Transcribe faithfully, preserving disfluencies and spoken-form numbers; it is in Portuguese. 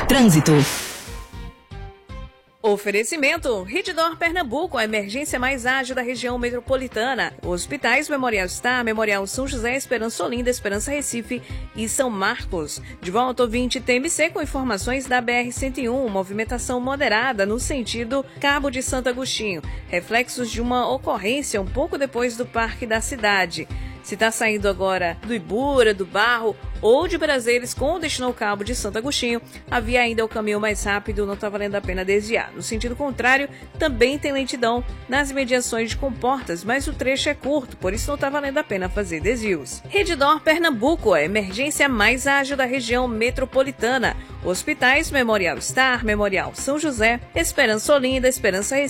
Trânsito. Oferecimento: Redditor Pernambuco, a emergência mais ágil da região metropolitana. Hospitais Memorial Star, Memorial São José, Esperança Olinda, Esperança Recife e São Marcos. De volta ao vinte T M C com informações da B R cento e um, movimentação moderada no sentido Cabo de Santo Agostinho. Reflexos de uma ocorrência um pouco depois do Parque da Cidade. Se está saindo agora do Ibura, do Barro ou de Prazeres com destino ao Cabo de Santo Agostinho, havia ainda o caminho mais rápido, não está valendo a pena desviar. No sentido contrário, também tem lentidão nas imediações de Comportas, mas o trecho é curto, por isso não está valendo a pena fazer desvios. Redditor Pernambuco, a emergência mais ágil da região metropolitana. Hospitais Memorial Star, Memorial São José, Esperança Olinda, Esperança Recife